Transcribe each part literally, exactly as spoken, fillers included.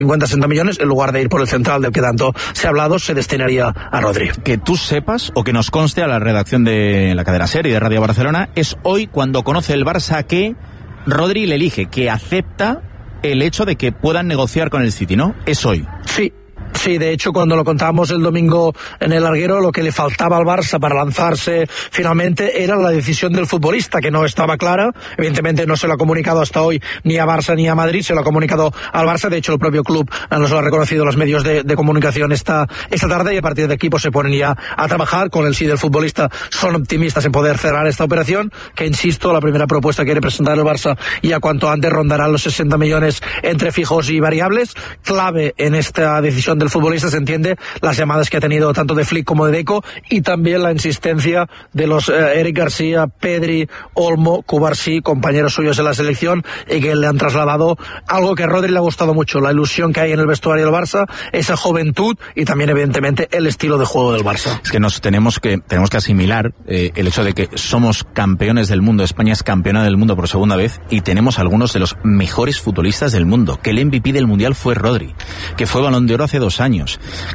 cincuenta sesenta millones, en lugar de ir por el central del que tanto se ha hablado, se destinaría a Rodri. Que tú sepas, o que nos conste a la redacción de la cadena SER y de Radio Barcelona, es hoy cuando conoce el Barça que Rodri le elige, que acepta el hecho de que puedan negociar con el City, ¿no? Es hoy. Sí. Sí, de hecho, cuando lo contábamos el domingo en el larguero, lo que le faltaba al Barça para lanzarse finalmente era la decisión del futbolista, que no estaba clara. Evidentemente no se lo ha comunicado hasta hoy ni a Barça ni a Madrid, se lo ha comunicado al Barça. De hecho, el propio club nos lo ha reconocido los medios de, de comunicación esta, esta tarde, y a partir de aquí pues se ponen ya a trabajar con el sí del futbolista. Son optimistas en poder cerrar esta operación, que insisto, la primera propuesta que quiere presentar el Barça y a cuanto antes rondarán los sesenta millones entre fijos y variables. Clave en esta decisión del futbolista, se entiende, las llamadas que ha tenido tanto de Flick como de Deco, y también la insistencia de los eh, Eric García, Pedri, Olmo, Cubarsí, compañeros suyos en la selección, y que le han trasladado algo que a Rodri le ha gustado mucho, la ilusión que hay en el vestuario del Barça, esa juventud y también evidentemente el estilo de juego del Barça. Es que nos tenemos que tenemos que asimilar eh, el hecho de que somos campeones del mundo, España es campeona del mundo por segunda vez, y tenemos algunos de los mejores futbolistas del mundo, que el M V P del Mundial fue Rodri, que fue Balón de Oro hace dos años,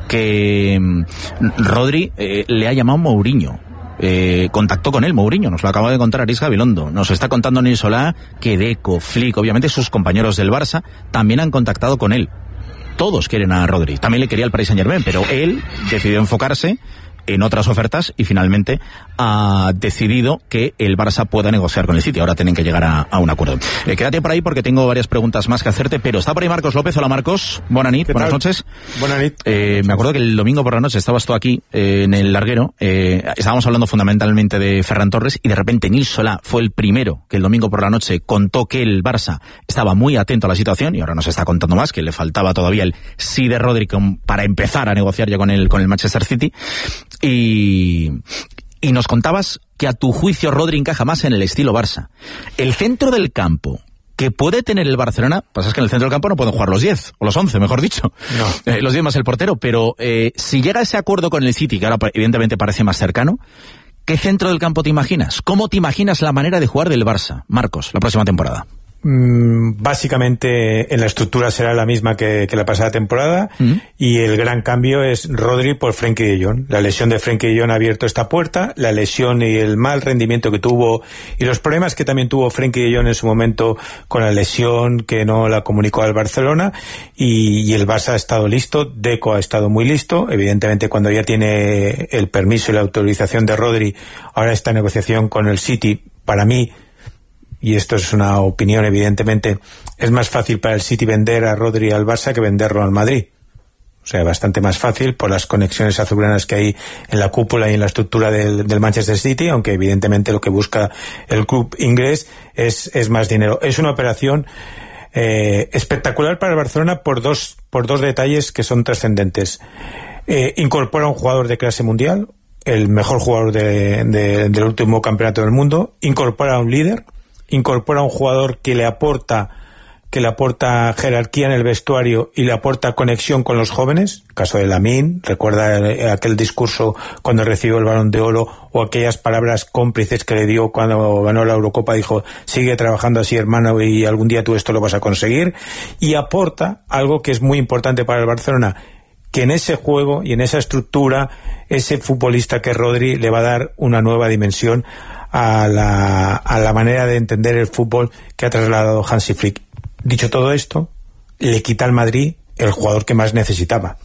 que Rodri eh, le ha llamado Mourinho. Eh, contactó con él Mourinho, nos lo acaba de contar Aris Gabilondo, nos está contando Nil Solá que Deco, Flick, obviamente sus compañeros del Barça también han contactado con él. Todos quieren a Rodri, también le quería el Paris Saint-Germain, pero él decidió enfocarse en otras ofertas y finalmente ha decidido que el Barça pueda negociar con el City. Ahora tienen que llegar a, a un acuerdo. Eh, quédate por ahí porque tengo varias preguntas más que hacerte, pero está por ahí Marcos López. Hola Marcos, buenas nit, buenas noches. Buenas nit. Eh, me acuerdo que el domingo por la noche estabas tú aquí eh, en el larguero, eh, estábamos hablando fundamentalmente de Ferran Torres y de repente Nil Solá fue el primero que el domingo por la noche contó que el Barça estaba muy atento a la situación y ahora nos está contando más, que le faltaba todavía el sí de Rodri para empezar a negociar ya con el, con el Manchester City. Y, y nos contabas que a tu juicio Rodri encaja más en el estilo Barça. El centro del campo que puede tener el Barcelona, pasa es que en el centro del campo no pueden jugar los diez, o los once, mejor dicho. No. Eh, los diez más el portero, pero eh, si llega ese acuerdo con el City, que ahora evidentemente parece más cercano, ¿qué centro del campo te imaginas? ¿Cómo te imaginas la manera de jugar del Barça, Marcos, la próxima temporada? Básicamente en la estructura será la misma que, que la pasada temporada, uh-huh. Y el gran cambio es Rodri por Frenkie de Jong. La lesión de Frenkie de Jong ha abierto esta puerta, la lesión y el mal rendimiento que tuvo y los problemas que también tuvo Frenkie de Jong en su momento con la lesión que no la comunicó al Barcelona, y, y el Barça ha estado listo, Deco ha estado muy listo, evidentemente cuando ya tiene el permiso y la autorización de Rodri, ahora esta negociación con el City, para mí, y esto es una opinión evidentemente, es más fácil para el City vender a Rodri al Barça que venderlo al Madrid. O sea, bastante más fácil por las conexiones azulgranas que hay en la cúpula y en la estructura del, del Manchester City, aunque evidentemente lo que busca el club inglés es, es más dinero. Es una operación eh, espectacular para el Barcelona por dos, por dos detalles que son trascendentes. Eh, incorpora un jugador de clase mundial, el mejor jugador de, de, del último campeonato del mundo, incorpora a un líder, incorpora a un jugador que le aporta que le aporta jerarquía en el vestuario y le aporta conexión con los jóvenes, el caso de Lamine, recuerda el, aquel discurso cuando recibió el Balón de Oro o aquellas palabras cómplices que le dio cuando ganó la Eurocopa, dijo, sigue trabajando así hermano y algún día tú esto lo vas a conseguir, y aporta algo que es muy importante para el Barcelona, que en ese juego y en esa estructura ese futbolista que es Rodri le va a dar una nueva dimensión a la, a la manera de entender el fútbol que ha trasladado Hansi Flick. Dicho todo esto, le quita al Madrid el jugador que más necesitaba.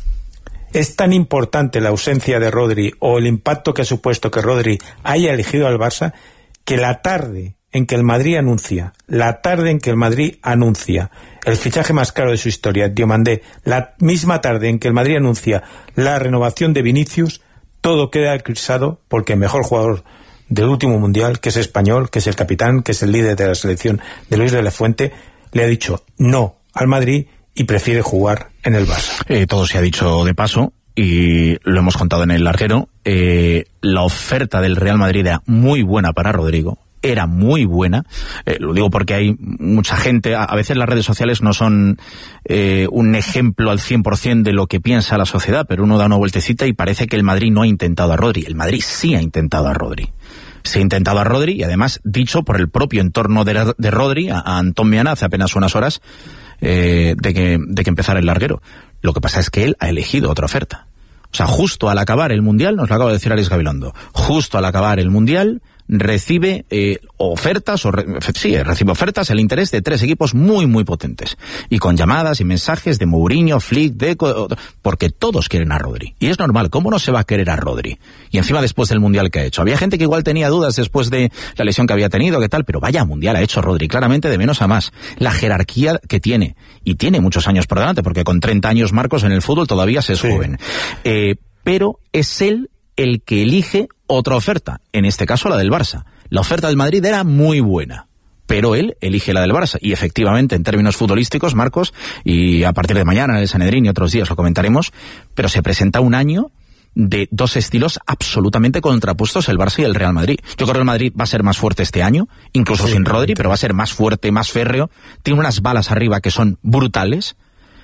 Es tan importante la ausencia de Rodri o el impacto que ha supuesto que Rodri haya elegido al Barça, que la tarde en que el Madrid anuncia, la tarde en que el Madrid anuncia el fichaje más caro de su historia, Diomandé, la misma tarde en que el Madrid anuncia la renovación de Vinicius, todo queda eclipsado porque el mejor jugador del último mundial, que es español, que es el capitán, que es el líder de la selección de Luis de la Fuente, le ha dicho no al Madrid y prefiere jugar en el Barça. Eh, todo se ha dicho de paso y lo hemos contado en el larguero. Eh, la oferta del Real Madrid era muy buena para Rodrigo. Era muy buena, eh, lo digo porque hay mucha gente, a, a veces las redes sociales no son eh, un ejemplo al cien por ciento de lo que piensa la sociedad, pero uno da una vueltecita y parece que el Madrid no ha intentado a Rodri. El Madrid sí ha intentado a Rodri. Se ha intentado a Rodri y además dicho por el propio entorno de, de Rodri, a, a Antón Viana hace apenas unas horas, eh, de, que, de que empezara el larguero. Lo que pasa es que él ha elegido otra oferta. O sea, justo al acabar el Mundial, nos lo acaba de decir Alex Gabilondo, justo al acabar el Mundial recibe eh, ofertas, o re, sí, recibe ofertas, el interés de tres equipos muy, muy potentes. Y con llamadas y mensajes de Mourinho, Flick, Deco, porque todos quieren a Rodri. Y es normal, ¿cómo no se va a querer a Rodri? Y encima después del Mundial que ha hecho. Había gente que igual tenía dudas después de la lesión que había tenido, qué tal, pero vaya Mundial ha hecho Rodri, claramente de menos a más. La jerarquía que tiene, y tiene muchos años por delante, porque con treinta años, Marcos, en el fútbol todavía se es sí. joven. Eh, pero es él el que elige otra oferta, en este caso la del Barça. La oferta del Madrid era muy buena, pero él elige la del Barça. Y efectivamente, en términos futbolísticos, Marcos, y a partir de mañana en el Sanedrín y otros días lo comentaremos, pero se presenta un año de dos estilos absolutamente contrapuestos, el Barça y el Real Madrid. Yo creo que el Madrid va a ser más fuerte este año, incluso sí, sin Rodri, pero va a ser más fuerte, más férreo. Tiene unas balas arriba que son brutales.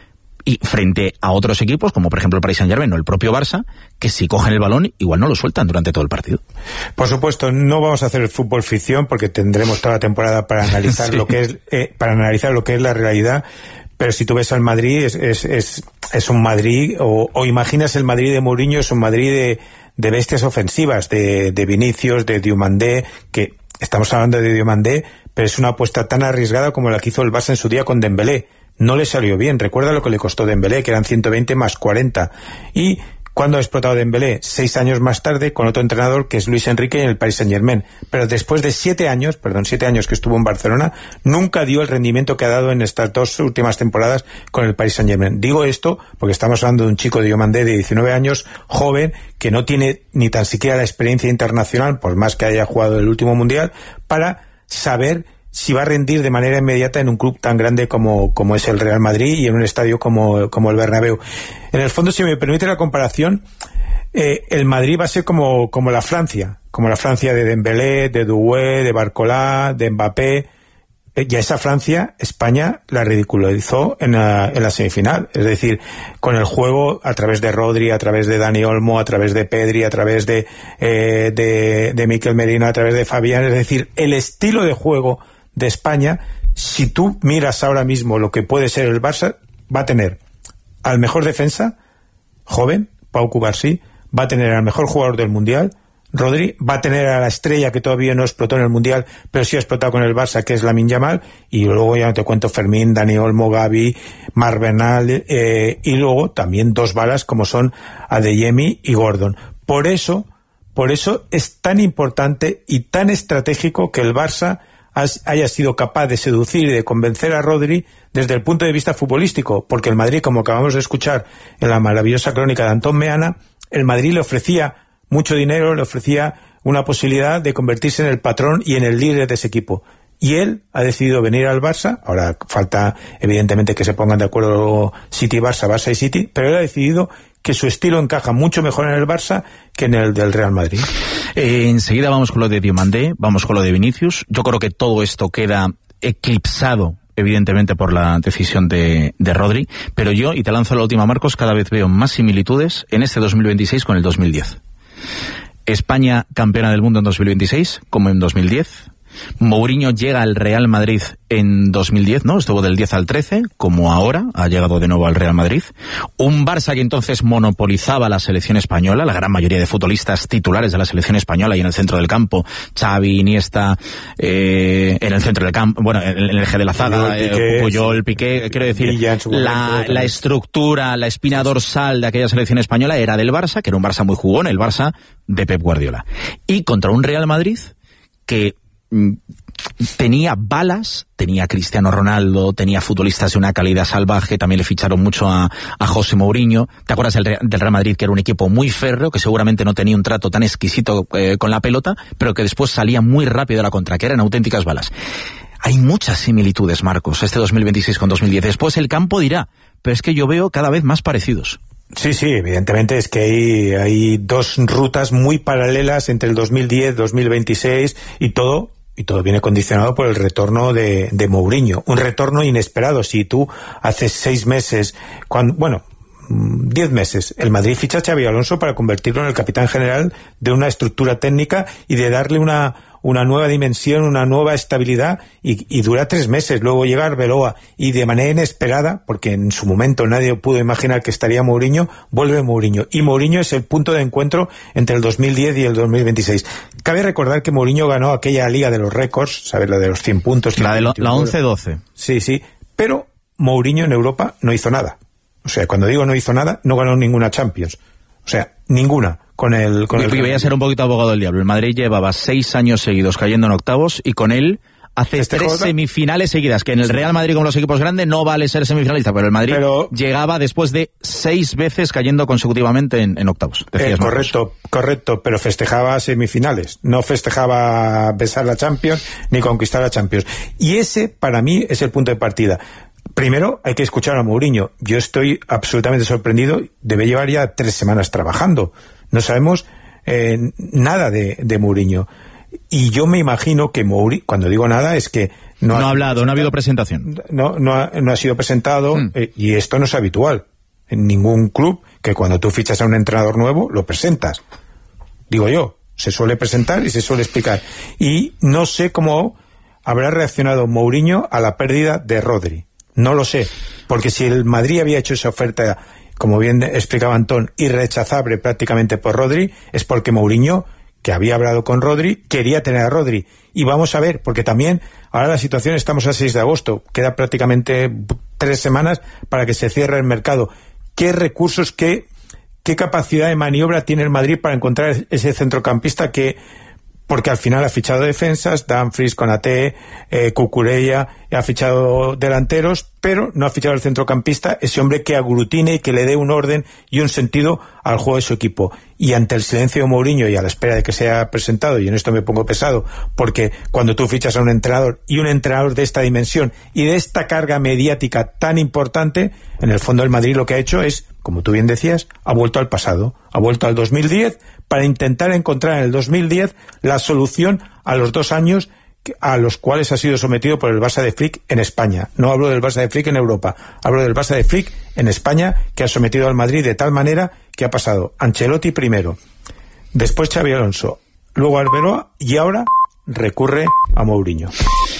Y frente a otros equipos, como por ejemplo el Paris Saint-Germain o el propio Barça, que si cogen el balón igual no lo sueltan durante todo el partido. Por supuesto, no vamos a hacer el fútbol ficción porque tendremos toda la temporada para analizar sí. lo que es eh, para analizar lo que es la realidad. Pero si tú ves al Madrid, es es es, es un Madrid, o, o imaginas el Madrid de Mourinho, es un Madrid de, de bestias ofensivas, de, de Vinicius, de Diomandé, que estamos hablando de Diomandé, pero es una apuesta tan arriesgada como la que hizo el Barça en su día con Dembélé. No le salió bien. Recuerda lo que le costó Dembélé, que eran ciento veinte más cuarenta. Y ¿cuándo ha explotado Dembélé? Seis años más tarde, con otro entrenador que es Luis Enrique en el Paris Saint-Germain. Pero después de siete años, perdón, siete años que estuvo en Barcelona, nunca dio el rendimiento que ha dado en estas dos últimas temporadas con el Paris Saint-Germain. Digo esto porque estamos hablando de un chico de Diomandé de diecinueve años, joven, que no tiene ni tan siquiera la experiencia internacional, por más que haya jugado el último Mundial, para saber si va a rendir de manera inmediata en un club tan grande como, como es el Real Madrid y en un estadio como, como el Bernabéu. En el fondo, si me permite la comparación, eh, el Madrid va a ser como, como la Francia, como la Francia de Dembélé, de Doué, de Barcola, de Mbappé. Eh, y a esa Francia, España la ridiculizó en la, en la semifinal. Es decir, con el juego a través de Rodri, a través de Dani Olmo, a través de Pedri, a través de, eh, de, de Mikel Merino, a través de Fabián. Es decir, el estilo de juego de España, si tú miras ahora mismo lo que puede ser el Barça, va a tener al mejor defensa, joven, Pau Cubarsí, va a tener al mejor jugador del Mundial, Rodri, va a tener a la estrella que todavía no explotó en el Mundial, pero sí ha explotado con el Barça, que es Lamine Yamal, y luego ya no te cuento Fermín, Dani Olmo, Gavi, Marc Bernal, eh, y luego también dos balas como son Adeyemi y Gordon. Por eso, por eso es tan importante y tan estratégico que el Barça haya sido capaz de seducir y de convencer a Rodri desde el punto de vista futbolístico, porque el Madrid, como acabamos de escuchar en la maravillosa crónica de Antón Meana, el Madrid le ofrecía mucho dinero, le ofrecía una posibilidad de convertirse en el patrón y en el líder de ese equipo. Y él ha decidido venir al Barça. Ahora falta evidentemente que se pongan de acuerdo City-Barça, Barça y City, pero él ha decidido que su estilo encaja mucho mejor en el Barça que en el del Real Madrid. Eh, enseguida vamos con lo de Diomandé, vamos con lo de Vinicius. Yo creo que todo esto queda eclipsado evidentemente por la decisión de, de Rodri, pero yo, y te lanzo la última, Marcos, cada vez veo más similitudes en este dos mil veintiséis con el dos mil diez. España campeona del mundo en dos mil veintiséis, como en dos mil diez. Mourinho llega al Real Madrid en dos mil diez, ¿no? Estuvo del diez al trece, como ahora, ha llegado de nuevo al Real Madrid. Un Barça que entonces monopolizaba la selección española, la gran mayoría de futbolistas titulares de la selección española y en el centro del campo, Xavi, Iniesta, eh, en el centro del campo, bueno, en el eje de la zaga, eh, Puyol, Piqué, quiero decir, la, la estructura, la espina dorsal de aquella selección española era del Barça, que era un Barça muy jugón, el Barça de Pep Guardiola. Y contra un Real Madrid que tenía balas, tenía Cristiano Ronaldo, tenía futbolistas de una calidad salvaje, también le ficharon mucho a, a José Mourinho. ¿Te acuerdas del, del Real Madrid, que era un equipo muy férreo, que seguramente no tenía un trato tan exquisito eh, con la pelota, pero que después salía muy rápido a la contra, que eran auténticas balas? Hay muchas similitudes, Marcos, este dos mil veintiséis con dos mil diez. Después el campo dirá, pero es que yo veo cada vez más parecidos. Sí, sí, evidentemente es que hay, hay dos rutas muy paralelas entre el dos mil diez, dos mil veintiséis y todo... Y todo viene condicionado por el retorno de, de Mourinho. Un retorno inesperado. Si tú hace seis meses, cuando, bueno, diez meses, el Madrid ficha a Xabi Alonso para convertirlo en el capitán general de una estructura técnica y de darle una, una nueva dimensión, una nueva estabilidad, y, y dura tres meses. Luego llega Arbeloa y de manera inesperada, porque en su momento nadie pudo imaginar que estaría Mourinho, vuelve Mourinho. Y Mourinho es el punto de encuentro entre el dos mil diez y el dos mil veintiséis. Cabe recordar que Mourinho ganó aquella liga de los récords, ¿sabes? La de los cien puntos. La de lo, la once doce. Sí, sí. Pero Mourinho en Europa no hizo nada. O sea, cuando digo no hizo nada, no ganó ninguna Champions. O sea, ninguna. Con el, con y, el y voy a ser un poquito abogado del diablo. El Madrid llevaba seis años seguidos cayendo en octavos y con él hace ¿Este tres juego? semifinales seguidas, que en el Real Madrid, como los equipos grandes, no vale ser semifinalista, pero el Madrid pero, llegaba después de seis veces cayendo consecutivamente en, en octavos. Eh, correcto, correcto, pero festejaba semifinales, no festejaba besar la Champions ni conquistar la Champions. Y ese, para mí, es el punto de partida. Primero, hay que escuchar a Mourinho. Yo estoy absolutamente sorprendido, debe llevar ya tres semanas trabajando. No sabemos eh, nada de, de Mourinho. Y yo me imagino que Mourinho, cuando digo nada, es que no, no ha, ha hablado, no ha habido presentación. No, no, ha, no ha sido presentado, hmm. eh, y esto no es habitual en ningún club, que cuando tú fichas a un entrenador nuevo, lo presentas. Digo yo, se suele presentar y se suele explicar. Y no sé cómo habrá reaccionado Mourinho a la pérdida de Rodri. No lo sé, porque si el Madrid había hecho esa oferta, como bien explicaba Antón, irrechazable prácticamente por Rodri, es porque Mourinho, que había hablado con Rodri, quería tener a Rodri. Y vamos a ver, porque también ahora la situación, estamos a seis de agosto, queda prácticamente tres semanas para que se cierre el mercado. ¿Qué recursos, qué, qué capacidad de maniobra tiene el Madrid para encontrar ese centrocampista que... Porque al final ha fichado defensas, Dumfries, Konaté, eh, Cucurella, ha fichado delanteros, pero no ha fichado el centrocampista, ese hombre que aglutine y que le dé un orden y un sentido al juego de su equipo. Y ante el silencio de Mourinho y a la espera de que sea presentado, y en esto me pongo pesado, porque cuando tú fichas a un entrenador, y un entrenador de esta dimensión y de esta carga mediática tan importante, en el fondo el Madrid lo que ha hecho es, como tú bien decías, ha vuelto al pasado, ha vuelto al dos mil diez, para intentar encontrar en el dos mil diez la solución a los dos años a los cuales ha sido sometido por el Barça de Flick en España. No hablo del Barça de Flick en Europa, hablo del Barça de Flick en España, que ha sometido al Madrid de tal manera que ha pasado Ancelotti primero, después Xabi Alonso, luego Arbeloa y ahora recurre a Mourinho.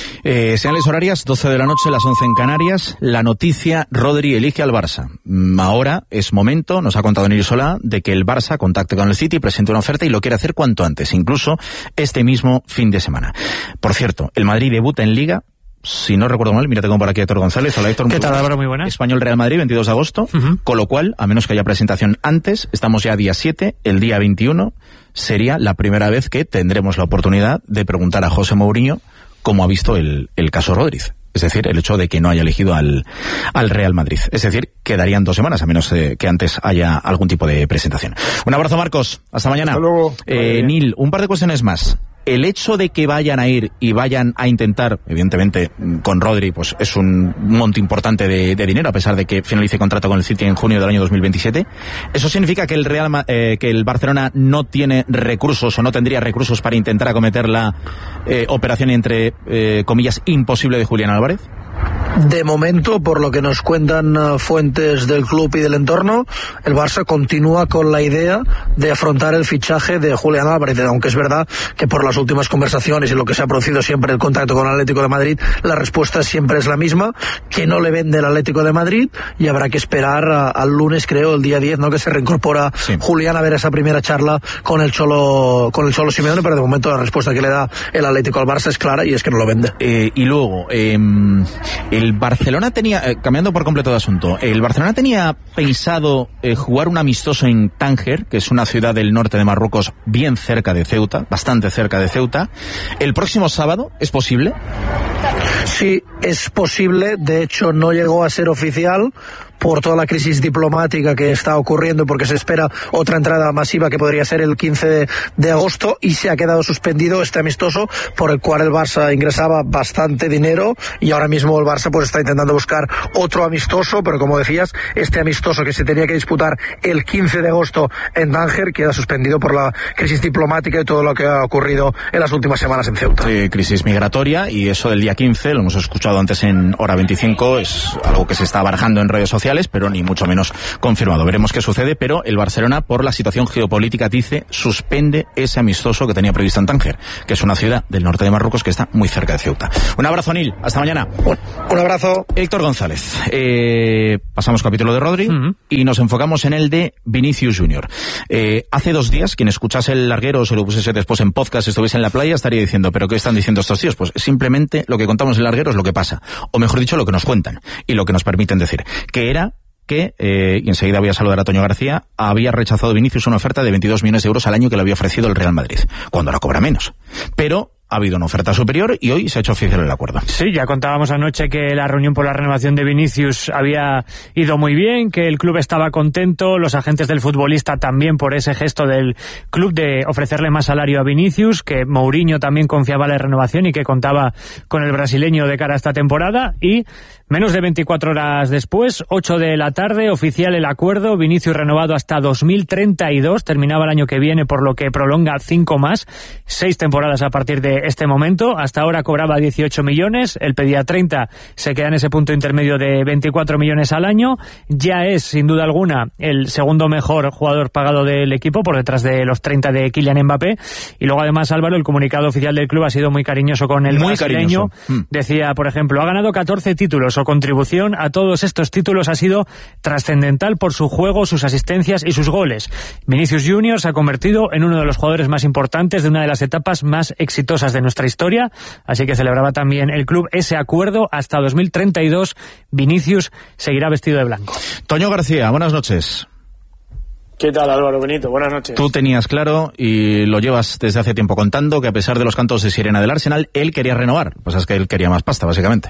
Eh, señales horarias, doce de la noche, las once en Canarias. La noticia, Rodri elige al Barça. Ahora es momento, nos ha contado Nil Solá, de que el Barça contacte con el City, presente una oferta y lo quiere hacer cuanto antes, incluso este mismo fin de semana. Por cierto, el Madrid debuta en Liga, si no recuerdo mal, mira, tengo por aquí a Héctor González. Hola, Héctor. ¿Qué tal, Álvaro? Muy buenas. Español Real Madrid, veintidós de agosto, uh-huh. Con lo cual, a menos que haya presentación antes, estamos ya día siete, el día veintiuno sería la primera vez que tendremos la oportunidad de preguntar a José Mourinho cómo ha visto el, el caso Rodri. Es decir, el hecho de que no haya elegido al, al Real Madrid. Es decir, quedarían dos semanas, a menos eh, que antes haya algún tipo de presentación. Un abrazo, Marcos. Hasta mañana. Hasta luego. Eh, Nil, un par de cuestiones más. El hecho de que vayan a ir y vayan a intentar, evidentemente, con Rodri, pues es un monto importante de, de dinero, a pesar de que finalice contrato con el City en junio del año dos mil veintisiete. ¿Eso significa que el Real, eh, que el Barcelona no tiene recursos o no tendría recursos para intentar acometer la eh, operación, entre eh, comillas, imposible de Julián Álvarez? De momento, por lo que nos cuentan uh, fuentes del club y del entorno, el Barça continúa con la idea de afrontar el fichaje de Julián Álvarez, aunque es verdad que por las últimas conversaciones y lo que se ha producido siempre el contacto con el Atlético de Madrid, la respuesta siempre es la misma, que no le vende el Atlético de Madrid, y habrá que esperar uh, al lunes, creo, el día diez, ¿no?, que se reincorpora sí. Julián a ver esa primera charla con el Cholo con el Cholo Simeone, pero de momento la respuesta que le da el Atlético al Barça es clara y es que no lo vende. Eh, y luego, eh, el Barcelona tenía, eh, cambiando por completo de asunto, el Barcelona tenía pensado eh, jugar un amistoso en Tánger, que es una ciudad del norte de Marruecos, bien cerca de Ceuta, bastante cerca de Ceuta. ¿El próximo sábado es posible? Sí, es posible. De hecho, no llegó a ser oficial por toda la crisis diplomática que está ocurriendo, porque se espera otra entrada masiva que podría ser el quince de agosto, y se ha quedado suspendido este amistoso por el cual el Barça ingresaba bastante dinero, y ahora mismo el Barça pues está intentando buscar otro amistoso, pero como decías, este amistoso que se tenía que disputar el quince de agosto en Tánger queda suspendido por la crisis diplomática y todo lo que ha ocurrido en las últimas semanas en Ceuta. Sí, crisis migratoria, y eso del día quince, lo hemos escuchado antes en Hora veinticinco, es algo que se está barajando en redes sociales. sociales, pero ni mucho menos confirmado. Veremos qué sucede, pero el Barcelona, por la situación geopolítica, dice, suspende ese amistoso que tenía previsto en Tánger, que es una ciudad del norte de Marruecos que está muy cerca de Ceuta. Un abrazo, Nil. Hasta mañana. Un, un abrazo. Héctor González. Eh, pasamos capítulo de Rodri uh-huh. y nos enfocamos en el de Vinicius Junior. Eh, hace dos días, quien escuchase el larguero o se lo pusiese después en podcast, estuviese en la playa, estaría diciendo, ¿pero qué están diciendo estos tíos? Pues simplemente lo que contamos en el larguero es lo que pasa. O mejor dicho, lo que nos cuentan y lo que nos permiten decir. Que era que, eh, y enseguida voy a saludar a Toño García, había rechazado Vinicius una oferta de veintidós millones de euros al año que le había ofrecido el Real Madrid, cuando ahora cobra menos. Pero ha habido una oferta superior y hoy se ha hecho oficial el acuerdo. Sí, ya contábamos anoche que la reunión por la renovación de Vinicius había ido muy bien, que el club estaba contento, los agentes del futbolista también por ese gesto del club de ofrecerle más salario a Vinicius, que Mourinho también confiaba en la renovación y que contaba con el brasileño de cara a esta temporada. Y menos de veinticuatro horas después, ocho de la tarde, oficial el acuerdo, Vinicius renovado hasta dos mil treinta y dos, terminaba el año que viene, por lo que prolonga cinco más, seis temporadas a partir de este momento. Hasta ahora cobraba dieciocho millones, él pedía treinta, se queda en ese punto intermedio de veinticuatro millones al año. Ya es, sin duda alguna, el segundo mejor jugador pagado del equipo, por detrás de los treinta de Kylian Mbappé. Y luego, además, Álvaro, el comunicado oficial del club ha sido muy cariñoso con el muy brasileño. Mm. Decía, por ejemplo, ha ganado catorce títulos, su contribución a todos estos títulos ha sido trascendental por su juego, sus asistencias y sus goles. Vinicius Junior se ha convertido en uno de los jugadores más importantes de una de las etapas más exitosas de nuestra historia, así que celebraba también el club ese acuerdo. Hasta dos mil treinta y dos Vinicius seguirá vestido de blanco. Toño García, buenas noches. ¿Qué tal, Álvaro Benito? Buenas noches. Tú tenías claro, y lo llevas desde hace tiempo contando, que a pesar de los cantos de sirena del Arsenal, él quería renovar. Pues es que él quería más pasta, básicamente.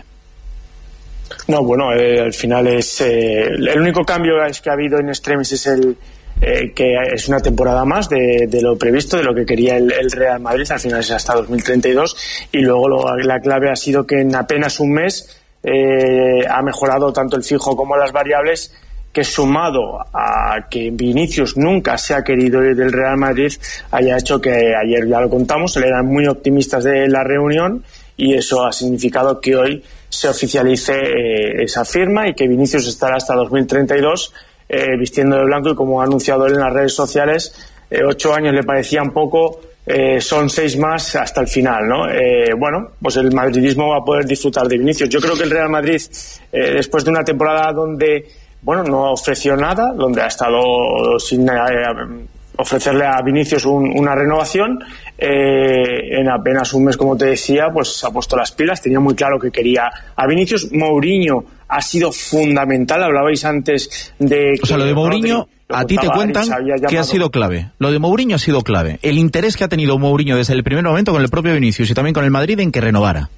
No, bueno, eh, al final es... Eh, el único cambio es que ha habido en extremis es el... Eh, que es una temporada más de, de lo previsto, de lo que quería el, el Real Madrid. Al final es hasta dos mil treinta y dos, y luego lo, la clave ha sido que en apenas un mes eh, ha mejorado tanto el fijo como las variables, que sumado a que Vinicius nunca se ha querido ir del Real Madrid, haya hecho que ayer, ya lo contamos, eran muy optimistas de la reunión, y eso ha significado que hoy se oficialice eh, esa firma y que Vinicius estará hasta dos mil treinta y dos Eh, vistiendo de blanco, y como ha anunciado él en las redes sociales, eh, ocho años le parecían poco, eh, son seis más hasta el final, ¿no? Eh, bueno, pues el madridismo va a poder disfrutar de Vinicius. Yo creo que el Real Madrid, eh, después de una temporada donde, bueno, no ofreció nada, donde ha estado sin eh, ofrecerle a Vinicius un, una renovación, eh, en apenas un mes, como te decía, pues se ha puesto las pilas, tenía muy claro que quería a Vinicius. Mourinho ha sido fundamental, hablabais antes de... O sea, lo de Mourinho, a ti te cuentan que ha sido clave. Lo de Mourinho ha sido clave. El interés que ha tenido Mourinho desde el primer momento con el propio Vinicius y también con el Madrid en que renovara.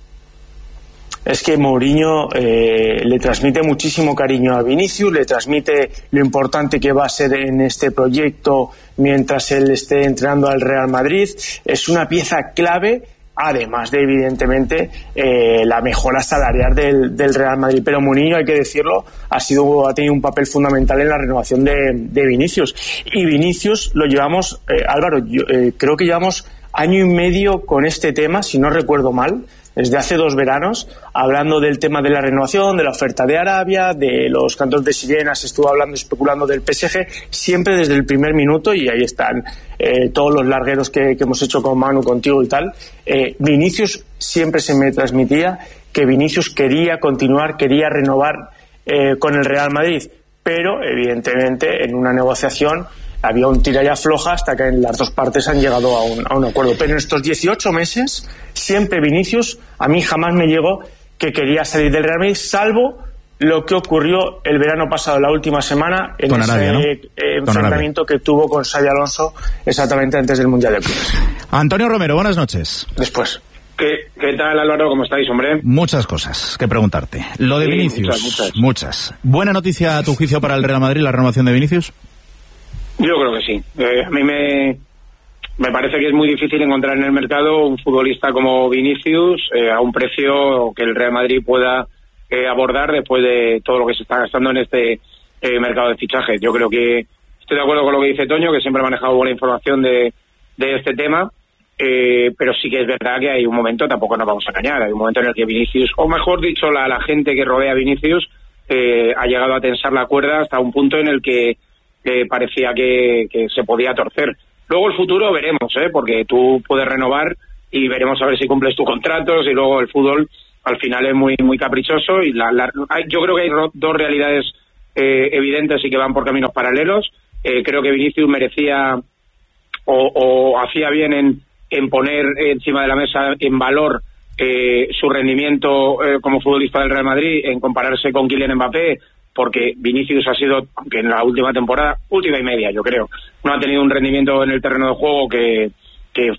Es que Mourinho eh, le transmite muchísimo cariño a Vinicius, le transmite lo importante que va a ser en este proyecto mientras él esté entrenando al Real Madrid. Es una pieza clave, además de, evidentemente, eh, la mejora salarial del, del Real Madrid. Pero Mourinho, hay que decirlo, ha sido ha tenido un papel fundamental en la renovación de, de Vinicius. Y Vinicius lo llevamos, eh, Álvaro, yo, eh, creo que llevamos año y medio con este tema, si no recuerdo mal, desde hace dos veranos, hablando del tema de la renovación, de la oferta de Arabia, de los cantos de sirenas, estuvo hablando, especulando del P S G, siempre desde el primer minuto, y ahí están eh, todos los largueros que, que hemos hecho con Manu, contigo y tal. Eh, Vinicius, siempre se me transmitía que Vinicius quería continuar, quería renovar eh, con el Real Madrid, pero evidentemente en una negociación había un tira y afloja hasta que las dos partes han llegado a un, a un acuerdo. Pero en estos dieciocho meses, siempre Vinicius, a mí jamás me llegó que quería salir del Real Madrid, salvo lo que ocurrió el verano pasado, la última semana, en con ese Arabia, ¿no? eh, enfrentamiento que tuvo con Xabi Alonso exactamente antes del Mundial de Clubes. Antonio Romero, buenas noches. Después. ¿Qué, ¿Qué tal, Álvaro? ¿Cómo estáis, hombre? Muchas cosas que preguntarte. Lo de sí, Vinicius, muchas, muchas. muchas. ¿Buena noticia a tu juicio para el Real Madrid la renovación de Vinicius? Yo creo que sí. Eh, a mí me, me parece que es muy difícil encontrar en el mercado un futbolista como Vinicius eh, a un precio que el Real Madrid pueda eh, abordar después de todo lo que se está gastando en este eh, mercado de fichajes. Yo creo que estoy de acuerdo con lo que dice Toño, que siempre ha manejado buena información de, de este tema, eh, pero sí que es verdad que hay un momento, tampoco nos vamos a engañar, hay un momento en el que Vinicius, o mejor dicho, la, la gente que rodea a Vinicius, eh, ha llegado a tensar la cuerda hasta un punto en el que eh, parecía que, que se podía torcer. Luego el futuro veremos, ¿eh? Porque tú puedes renovar y veremos a ver si cumples tus contratos, y luego el fútbol al final es muy muy caprichoso, y la, la, hay, yo creo que hay ro, dos realidades eh, evidentes y que van por caminos paralelos. Eh, creo que Vinicius merecía o, o hacía bien en, en poner encima de la mesa en valor eh, su rendimiento eh, como futbolista del Real Madrid, en compararse con Kylian Mbappé, porque Vinicius ha sido, aunque en la última temporada, última y media yo creo, no ha tenido un rendimiento en el terreno de juego que que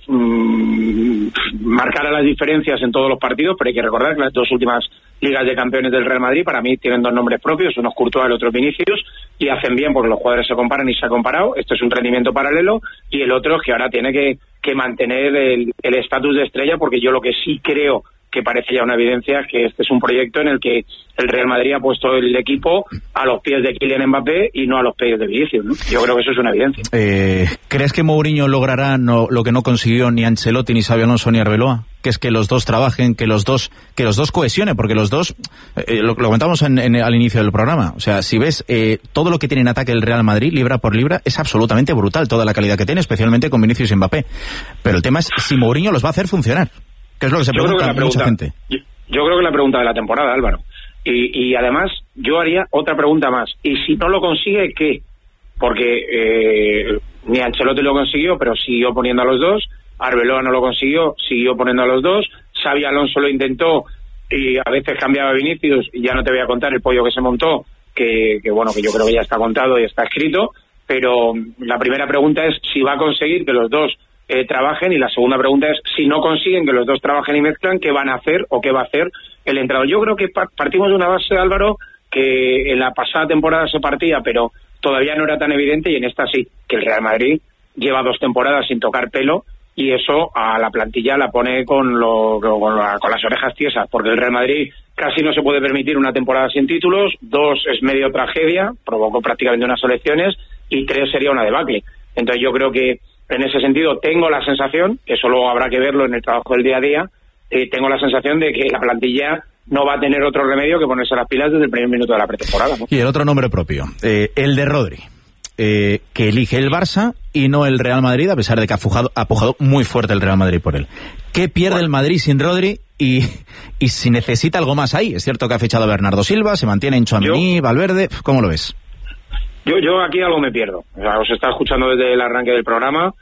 mmm, marcara las diferencias en todos los partidos, pero hay que recordar que las dos últimas ligas de campeones del Real Madrid para mí tienen dos nombres propios, uno es Courtois, el otro es Vinicius, y hacen bien porque los jugadores se comparan y se ha comparado. Este es un rendimiento paralelo, y el otro es que ahora tiene que, que mantener el estatus de estrella, porque yo lo que sí creo que parece ya una evidencia es que este es un proyecto en el que el Real Madrid ha puesto el equipo a los pies de Kylian Mbappé y no a los pies de Vinicius, ¿no? Yo creo que eso es una evidencia. Eh, ¿Crees que Mourinho logrará no, lo que no consiguió ni Ancelotti, ni Xabi Alonso, ni Arbeloa? Que es que los dos trabajen, que los dos que los dos cohesionen, porque los dos, eh, lo, lo comentamos en, en, al inicio del programa, o sea, si ves eh, todo lo que tiene en ataque el Real Madrid, libra por libra, es absolutamente brutal toda la calidad que tiene, especialmente con Vinicius y Mbappé. Pero el tema es si Mourinho los va a hacer funcionar. ¿Qué es lo que se pregunta que pregunta, mucha gente? Yo, yo creo que la pregunta de la temporada, Álvaro. Y, y además, yo haría otra pregunta más. ¿Y si no lo consigue, qué? Porque eh, ni Ancelotti lo consiguió, pero siguió poniendo a los dos. Arbeloa no lo consiguió, siguió poniendo a los dos. Xabi Alonso lo intentó y a veces cambiaba a Vinicius. Y ya no te voy a contar el pollo que se montó, que, que bueno, que yo creo que ya está contado y está escrito. Pero la primera pregunta es si va a conseguir que los dos Eh, trabajen, y la segunda pregunta es si no consiguen que los dos trabajen y mezclan, ¿qué van a hacer o qué va a hacer el entrenador? Yo creo que partimos de una base, Álvaro, que en la pasada temporada se partía, pero todavía no era tan evidente, y en esta sí, que el Real Madrid lleva dos temporadas sin tocar pelo, y eso a la plantilla la pone con, lo, con, la, con las orejas tiesas, porque el Real Madrid casi no se puede permitir una temporada sin títulos, dos es medio tragedia, provocó prácticamente unas elecciones, y tres sería una debacle. Entonces yo creo que en ese sentido tengo la sensación, que eso luego habrá que verlo en el trabajo del día a día, eh, tengo la sensación de que la plantilla no va a tener otro remedio que ponerse las pilas desde el primer minuto de la pretemporada, ¿no? Y el otro nombre propio, eh, el de Rodri, eh, que elige el Barça y no el Real Madrid, a pesar de que ha pujado, ha pujado muy fuerte el Real Madrid por él. ¿Qué pierde bueno. el Madrid sin Rodri? Y, y si necesita algo más ahí. Es cierto que ha fichado a Bernardo Silva, se mantiene en Tchouaméni, Valverde, ¿cómo lo ves? Yo, yo aquí algo me pierdo. O sea, os estaba escuchando desde el arranque del programa,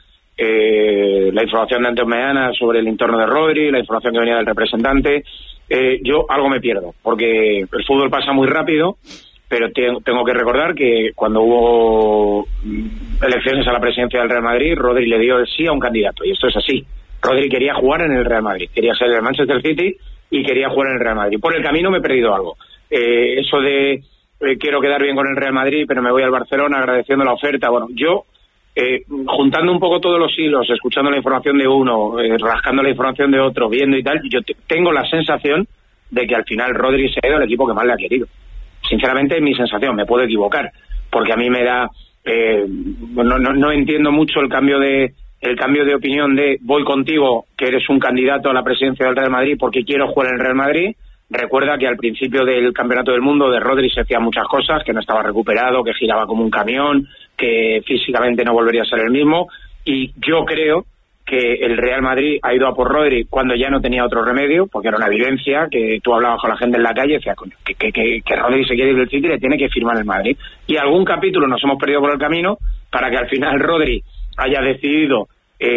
eh, la información de antes mañana sobre el entorno de Rodri, la información que venía del representante. Eh, yo algo me pierdo, porque el fútbol pasa muy rápido, pero te, tengo que recordar que cuando hubo elecciones a la presidencia del Real Madrid, Rodri le dio el sí a un candidato, y esto es así. Rodri quería jugar en el Real Madrid, quería ser del Manchester City y quería jugar en el Real Madrid. Por el camino me he perdido algo. Eh, eso de Eh, quiero quedar bien con el Real Madrid, pero me voy al Barcelona agradeciendo la oferta. Bueno, yo, eh, juntando un poco todos los hilos, escuchando la información de uno, eh, rascando la información de otro, viendo y tal, yo tengo la sensación de que al final Rodri se ha ido al equipo que más le ha querido. Sinceramente, es mi sensación, me puedo equivocar, porque a mí me da... Eh, no, no, no entiendo mucho el cambio de el cambio de opinión de voy contigo, que eres un candidato a la presidencia del Real Madrid porque quiero jugar en el Real Madrid. Recuerda que al principio del Campeonato del Mundo de Rodri se hacían muchas cosas, que no estaba recuperado, que giraba como un camión, que físicamente no volvería a ser el mismo, y yo creo que el Real Madrid ha ido a por Rodri cuando ya no tenía otro remedio, porque era una evidencia, que tú hablabas con la gente en la calle y decías, coño, que, que, que, que Rodri se quiere ir del City y le tiene que firmar el Madrid. Y algún capítulo nos hemos perdido por el camino para que al final Rodri haya decidido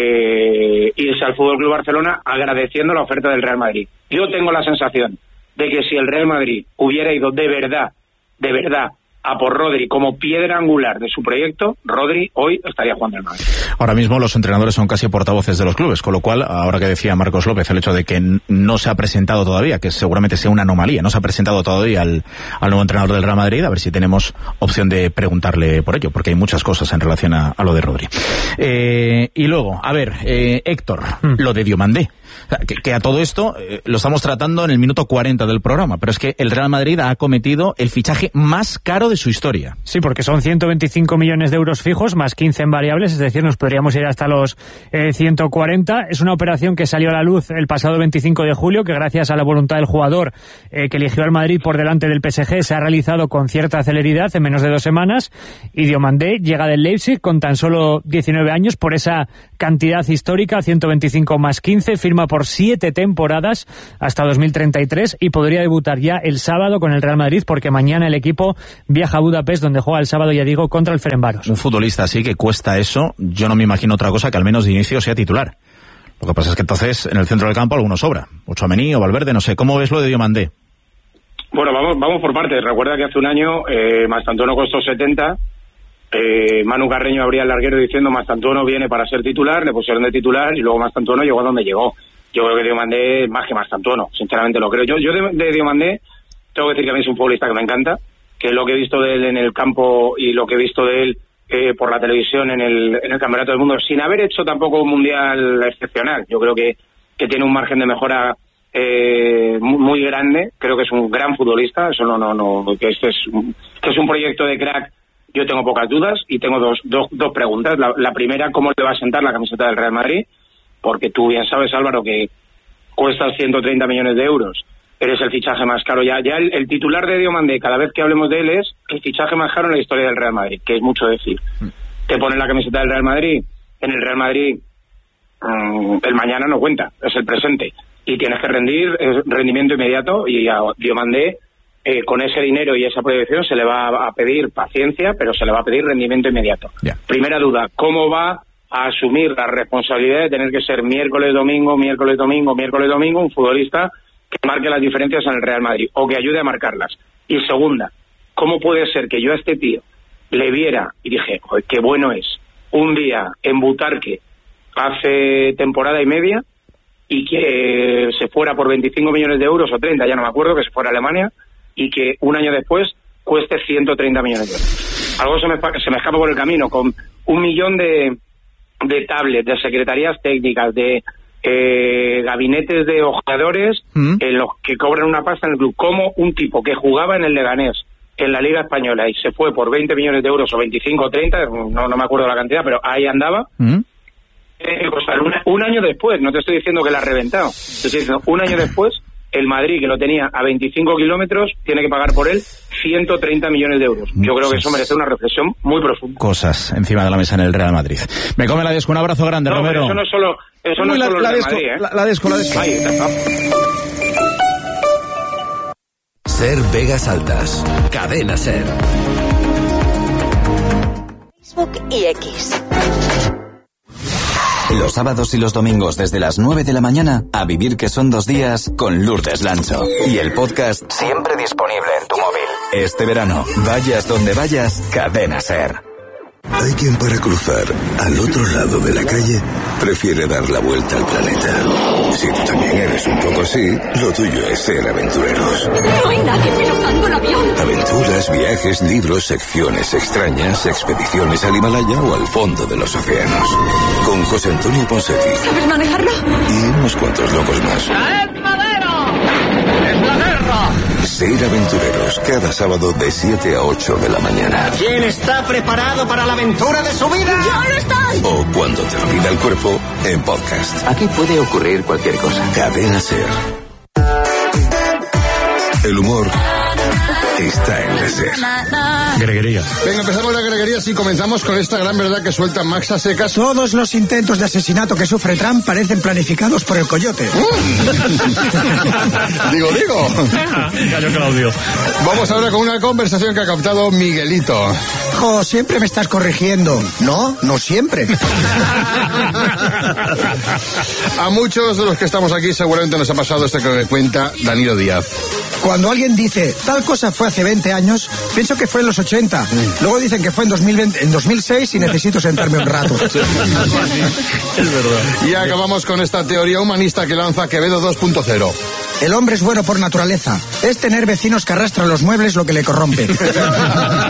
eh, irse al F C Barcelona agradeciendo la oferta del Real Madrid. Yo tengo la sensación de que si el Real Madrid hubiera ido de verdad, de verdad, a por Rodri como piedra angular de su proyecto, Rodri hoy estaría jugando en Madrid. Ahora mismo los entrenadores son casi portavoces de los clubes, con lo cual, ahora que decía Marcos López, el hecho de que no se ha presentado todavía, que seguramente sea una anomalía, no se ha presentado todavía al, al nuevo entrenador del Real Madrid, a ver si tenemos opción de preguntarle por ello, porque hay muchas cosas en relación a, a lo de Rodri. Eh, y luego, a ver, eh, Héctor, mm. lo de Diomandé. Que, que a todo esto eh, lo estamos tratando en el minuto cuarenta del programa, pero es que el Real Madrid ha cometido el fichaje más caro de su historia. Sí, porque son ciento veinticinco millones de euros fijos más quince en variables, es decir, nos podríamos ir hasta los eh, ciento cuarenta. Es una operación que salió a la luz el pasado veinticinco de julio, que gracias a la voluntad del jugador eh, que eligió al Madrid por delante del P S G se ha realizado con cierta celeridad en menos de dos semanas. Y Diomandé llega del Leipzig con tan solo diecinueve años por esa cantidad histórica, ciento veinticinco más quince, firma por siete temporadas hasta dos mil treinta y tres y podría debutar ya el sábado con el Real Madrid, porque mañana el equipo viaja a Budapest, donde juega el sábado, ya digo, contra el Ferencváros. Un futbolista así que cuesta eso, yo no me imagino otra cosa que al menos de inicio sea titular. Lo que pasa es que entonces en el centro del campo alguno sobra. O Tchouaméni o Valverde, no sé. ¿Cómo ves lo de Diomandé? Bueno, vamos vamos por partes. Recuerda que hace un año eh, Mastantuono costó setenta. Eh, Manu Carreño abría el larguero diciendo Mastantuono viene para ser titular, le pusieron de titular y luego Mastantuono llegó a donde llegó. Yo creo que Diomandé es más que Mastantuono, sinceramente lo creo. Yo, yo de, de Diomandé tengo que decir que a mí es un futbolista que me encanta, que lo que he visto de él en el campo y lo que he visto de él eh, por la televisión en el, en el Campeonato del Mundo, sin haber hecho tampoco un mundial excepcional, yo creo que, que tiene un margen de mejora eh, muy, muy grande. Creo que es un gran futbolista, eso no, no, no, que este es, que es un proyecto de crack. Yo tengo pocas dudas y tengo dos, dos, dos preguntas. La, la primera, ¿cómo le va a sentar la camiseta del Real Madrid? Porque tú bien sabes, Álvaro, que cuesta ciento treinta millones de euros. Eres el fichaje más caro. Ya ya el, el titular de Diomandé, cada vez que hablemos de él, es el fichaje más caro en la historia del Real Madrid, que es mucho decir. Mm. Te ponen la camiseta del Real Madrid. En el Real Madrid, mmm, el mañana no cuenta, es el presente. Y tienes que rendir, es rendimiento inmediato, y a Diomandé, Eh, con ese dinero y esa proyección se le va a pedir paciencia, pero se le va a pedir rendimiento inmediato. Yeah. Primera duda, ¿cómo va a asumir la responsabilidad de tener que ser miércoles, domingo, miércoles, domingo, miércoles, domingo, un futbolista que marque las diferencias en el Real Madrid o que ayude a marcarlas? Y segunda, ¿cómo puede ser que yo a este tío le viera y dije, joder, qué bueno es, un día en Butarque hace temporada y media y que se fuera por veinticinco millones de euros o treinta, ya no me acuerdo, que se fuera a Alemania, y que un año después cueste ciento treinta millones de euros? Algo se me, se me escapa por el camino, con un millón de, de tablets, de secretarías técnicas, de eh, gabinetes de ojeadores ¿Mm? en los que cobran una pasta en el club. Como un tipo que jugaba en el Leganés, en la Liga Española, y se fue por veinte millones de euros o veinticinco o treinta, no, no me acuerdo la cantidad, pero ahí andaba, ¿Mm? eh, pues, un, un año después, no te estoy diciendo que la ha reventado, te estoy diciendo, un año después, el Madrid, que lo tenía a veinticinco kilómetros, tiene que pagar por él ciento treinta millones de euros. Yo creo que eso merece una reflexión muy profunda. Cosas encima de la mesa en el Real Madrid. Me come la desco, un abrazo grande, no, Romero. Eso no es solo, eso no Uy, es la, solo la el Real desco, Madrid, ¿eh? La, la desco, la desco. Ahí está. Ser Vegas Altas. Cadena Ser. Facebook y X. Los sábados y los domingos desde las nueve de la mañana, a vivir que son dos días con Lourdes Lancho. Y el podcast siempre disponible en tu móvil. Este verano, vayas donde vayas, Cadena Ser. Hay quien para cruzar al otro lado de la calle prefiere dar la vuelta al planeta. Si tú también eres un poco así, lo tuyo es ser aventureros. No hay nadie pilotando el avión. Aventuras, viajes, libros, secciones extrañas, expediciones al Himalaya o al fondo de los océanos. Con José Antonio Ponseti. ¿Sabes manejarlo? Y unos cuantos locos más. ¡Traed madera! ¡Es la guerra! Ser aventureros cada sábado de siete a ocho de la mañana. ¿Quién está preparado para la aventura de su vida? ¡Yo no estoy! O cuando te lo pida el cuerpo, en podcast. Aquí puede ocurrir cualquier cosa. Cadena Ser. El humor está en la Ser. Greguería. Venga, empezamos la greguería y comenzamos con esta gran verdad que suelta Max a secas. Todos los intentos de asesinato que sufre Trump parecen planificados por el coyote. Mm. digo, digo. Gallo Claudio. Vamos ahora con una conversación que ha captado Miguelito. Jo, siempre me estás corrigiendo. No, no siempre. A muchos de los que estamos aquí seguramente nos ha pasado esto que me cuenta Danilo Díaz. Cuando alguien dice, tal cosa fue hace veinte años, pienso que fue en los ochenta. Mm. Luego dicen que fue en dos mil veinte, en dos mil seis y necesito sentarme un rato. Es verdad. Y acabamos con esta teoría humanista que lanza Quevedo dos punto cero. El hombre es bueno por naturaleza. Es tener vecinos que arrastran los muebles lo que le corrompe.